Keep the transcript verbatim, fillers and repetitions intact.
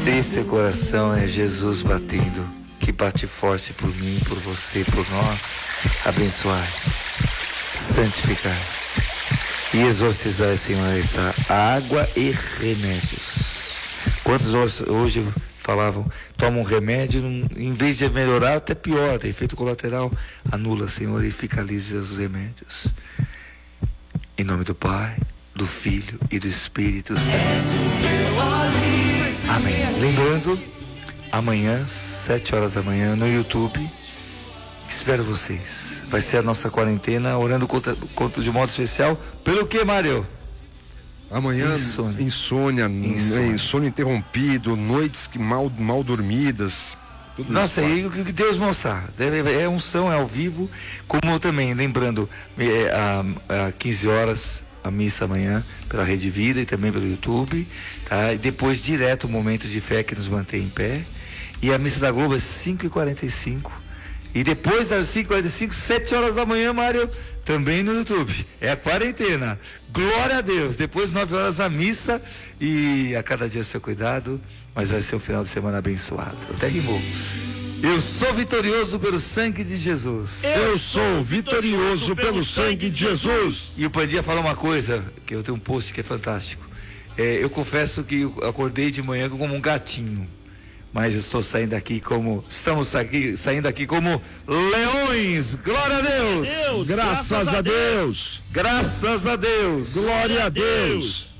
Esse coração é Jesus batendo, que bate forte por mim, por você, por nós. Abençoar, santificar e exorcizar, Senhor, essa água e remédios. Quantos hoje falavam, toma um remédio, em vez de melhorar, até pior, tem efeito colateral. Anula, Senhor, e fiscaliza os remédios. Em nome do Pai, do Filho e do Espírito Santo. Amém. Lembrando, amanhã, sete horas da manhã, no YouTube, espero vocês. Vai ser a nossa quarentena, orando contra, contra, de modo especial. Pelo que, Mário? Amanhã, insônia, insônia, insônia. insônia interrompido, noites que mal, mal dormidas. Tudo Nossa, e o que Deus mostrar? É unção, é ao vivo. Como também, lembrando, é, a, a quinze horas, a missa amanhã, pela Rede Vida e também pelo YouTube. Tá? E depois, direto, o momento de fé que nos mantém em pé. E a missa da Globo é cinco e quarenta e cinco. E depois das cinco e quarenta e cinco, sete horas da manhã, Mário, também no YouTube. É a quarentena. Glória a Deus. Depois, nove horas, a missa. E a cada dia seu cuidado. Mas vai ser um final de semana abençoado. Até rimou. Eu sou vitorioso pelo sangue de Jesus. Eu sou vitorioso pelo sangue de Jesus. E o Pandinha fala uma coisa, que eu tenho um post que é fantástico. É, eu confesso que eu acordei de manhã como um gatinho. Mas estou saindo aqui como, estamos aqui, saindo aqui como leões. Glória a Deus. Deus, graças a Deus. Graças a Deus. Glória a Deus.